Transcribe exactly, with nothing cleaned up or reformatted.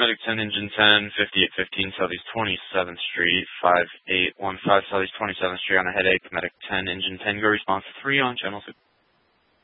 Medic ten, Engine ten, fifty-eight fifteen Southeast twenty-seventh Street, five eight one five Southeast twenty-seventh Street on a headache. Medic ten, Engine ten, go response three on channel two.